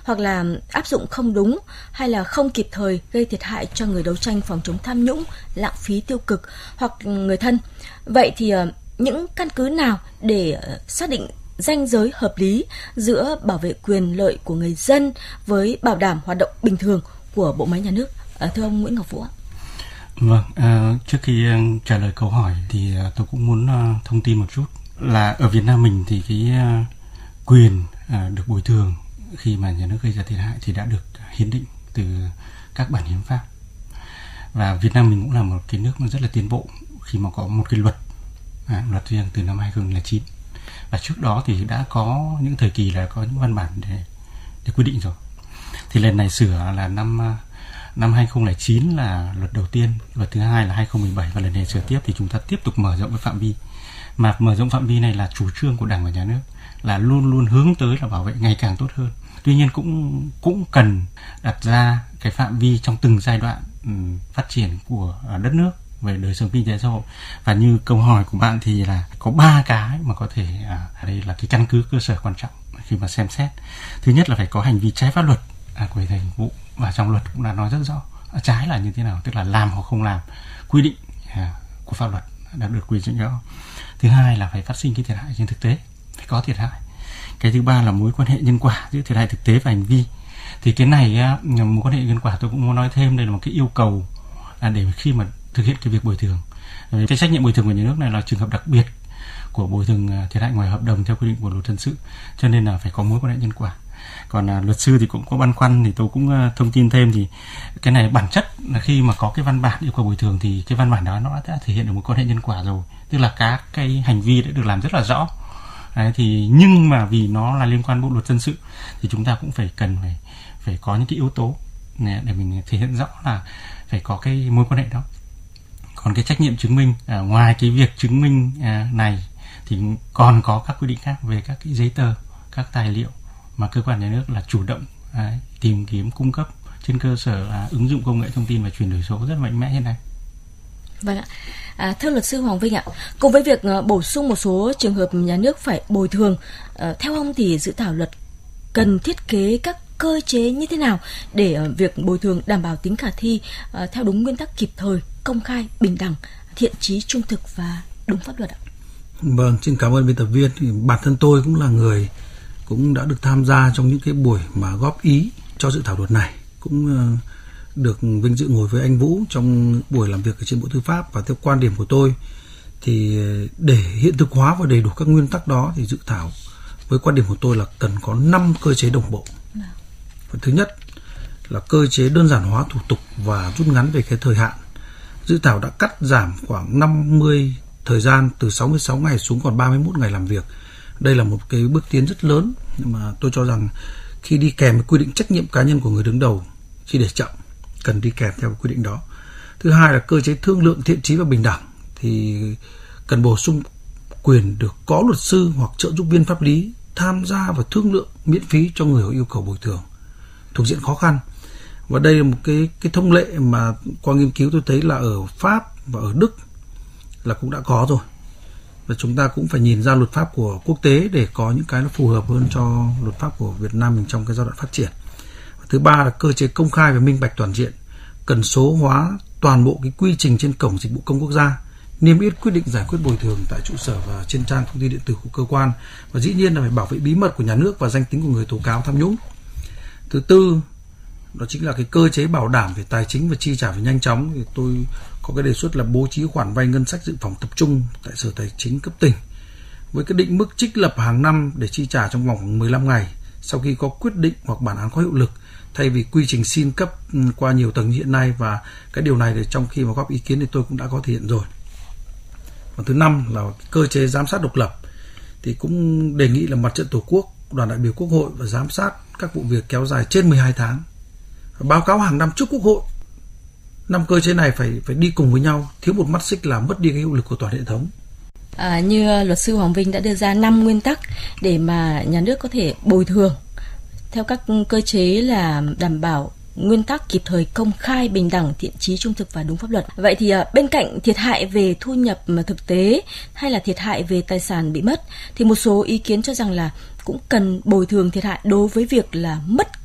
hoặc là áp dụng không đúng hay là không kịp thời gây thiệt hại cho người đấu tranh phòng chống tham nhũng, lãng phí tiêu cực hoặc người thân. Vậy thì những căn cứ nào để xác định ranh giới hợp lý giữa bảo vệ quyền lợi của người dân với bảo đảm hoạt động bình thường của bộ máy nhà nước? Thưa ông Nguyễn Ngọc Vũ ạ. Vâng, trước khi trả lời câu hỏi thì tôi cũng muốn thông tin một chút là ở Việt Nam mình thì cái quyền được bồi thường khi mà nhà nước gây ra thiệt hại thì đã được hiến định từ các bản hiến pháp. Và Việt Nam mình cũng là một cái nước mà rất là tiến bộ khi mà có một cái luật riêng từ năm 2009. Và trước đó thì đã có những thời kỳ là có những văn bản để quy định rồi. Thì lần này sửa là năm 2009 là luật đầu tiên, luật thứ hai là 2017, và lần này sửa tiếp thì chúng ta tiếp tục mở rộng cái phạm vi. Mà mở rộng phạm vi này là chủ trương của Đảng và Nhà nước, là luôn luôn hướng tới là bảo vệ ngày càng tốt hơn. Tuy nhiên cũng cần đặt ra cái phạm vi trong từng giai đoạn phát triển của đất nước về đời sống kinh tế xã hội. Và như câu hỏi của bạn thì là có 3 cái mà có thể đây là cái căn cứ cơ sở quan trọng khi mà xem xét. Thứ nhất là phải có hành vi trái pháp luật của thành vụ, và trong luật cũng đã nói rất rõ trái là như thế nào, tức là làm hoặc không làm, quy định của pháp luật đã được quy định rõ. Thứ hai là phải phát sinh cái thiệt hại trên thực tế, phải có thiệt hại. Cái thứ ba là mối quan hệ nhân quả giữa thiệt hại thực tế và hành vi. Thì cái này mối quan hệ nhân quả tôi cũng muốn nói thêm, đây là một cái yêu cầu để khi mà thực hiện cái việc bồi thường. Cái trách nhiệm bồi thường của nhà nước này là trường hợp đặc biệt của bồi thường thiệt hại ngoài hợp đồng theo quy định của luật dân sự, cho nên là phải có mối quan hệ nhân quả. Còn luật sư thì cũng có băn khoăn, thì tôi cũng thông tin thêm, thì cái này bản chất là khi mà có cái văn bản yêu cầu bồi thường thì cái văn bản đó nó đã thể hiện được một quan hệ nhân quả rồi, tức là các cái hành vi đã được làm rất là rõ. Đấy, thì nhưng mà vì nó là liên quan bộ luật dân sự thì chúng ta cũng cần phải có những cái yếu tố để mình thể hiện rõ là phải có cái mối quan hệ đó. Còn cái trách nhiệm chứng minh, ngoài cái việc chứng minh này thì còn có các quy định khác về các cái giấy tờ, các tài liệu mà cơ quan nhà nước là chủ động tìm kiếm cung cấp trên cơ sở ứng dụng công nghệ thông tin và chuyển đổi số rất mạnh mẽ hiện nay. Vâng ạ. Thưa luật sư Hoàng Vinh ạ, cùng với việc bổ sung một số trường hợp nhà nước phải bồi thường, theo ông thì dự thảo luật cần thiết kế các cơ chế như thế nào để việc bồi thường đảm bảo tính khả thi theo đúng nguyên tắc kịp thời, công khai, bình đẳng, thiện chí, trung thực và đúng pháp luật ạ? Vâng, xin cảm ơn biên tập viên. Thì bản thân tôi cũng là người cũng đã được tham gia trong những cái buổi mà góp ý cho dự thảo luật này, cũng được vinh dự ngồi với anh Vũ trong buổi làm việc ở trên Bộ Tư pháp. Và theo quan điểm của tôi thì để hiện thực hóa và đầy đủ các nguyên tắc đó thì dự thảo với quan điểm của tôi là cần có 5 cơ chế đồng bộ. Và thứ nhất là cơ chế đơn giản hóa thủ tục và rút ngắn về cái thời hạn. Dự thảo đã cắt giảm khoảng 50 thời gian từ 66 ngày xuống còn 31 ngày làm việc. Đây là một cái bước tiến rất lớn, nhưng mà tôi cho rằng khi đi kèm với quy định trách nhiệm cá nhân của người đứng đầu khi để chậm, cần đi kèm theo quy định đó. Thứ hai là cơ chế thương lượng thiện chí và bình đẳng, thì cần bổ sung quyền được có luật sư hoặc trợ giúp viên pháp lý tham gia và thương lượng miễn phí cho người có yêu cầu bồi thường thuộc diện khó khăn. Và đây là một cái thông lệ mà qua nghiên cứu tôi thấy là ở Pháp và ở Đức là cũng đã có rồi. Và chúng ta cũng phải nhìn ra luật pháp của quốc tế để có những cái nó phù hợp hơn cho luật pháp của Việt Nam mình trong cái giai đoạn phát triển. Và thứ ba là cơ chế công khai và minh bạch toàn diện, cần số hóa toàn bộ cái quy trình trên cổng dịch vụ công quốc gia, niêm yết quyết định giải quyết bồi thường tại trụ sở và trên trang thông tin điện tử của cơ quan, và dĩ nhiên là phải bảo vệ bí mật của nhà nước và danh tính của người tố cáo tham nhũng. Thứ tư đó chính là cái cơ chế bảo đảm về tài chính và chi trả phải nhanh chóng. Thì tôi có cái đề xuất là bố trí khoản vay ngân sách dự phòng tập trung tại Sở Tài chính cấp tỉnh với cái định mức trích lập hàng năm để chi trả trong vòng 15 ngày sau khi có quyết định hoặc bản án có hiệu lực, thay vì quy trình xin cấp qua nhiều tầng hiện nay. Và cái điều này thì trong khi mà góp ý kiến thì tôi cũng đã có thể hiện rồi. Và thứ năm là cơ chế giám sát độc lập, thì cũng đề nghị là Mặt trận Tổ quốc, đoàn đại biểu Quốc hội và giám sát các vụ việc kéo dài trên 12 tháng, báo cáo hàng năm trước Quốc hội. 5 cơ chế này phải đi cùng với nhau, thiếu một mắt xích là mất đi cái hiệu lực của toàn hệ thống. Như luật sư Hoàng Vinh đã đưa ra 5 nguyên tắc để mà nhà nước có thể bồi thường theo các cơ chế là đảm bảo nguyên tắc kịp thời, công khai, bình đẳng, thiện chí, trung thực và đúng pháp luật. Vậy thì bên cạnh thiệt hại về thu nhập thực tế hay là thiệt hại về tài sản bị mất, thì một số ý kiến cho rằng là cũng cần bồi thường thiệt hại đối với việc là mất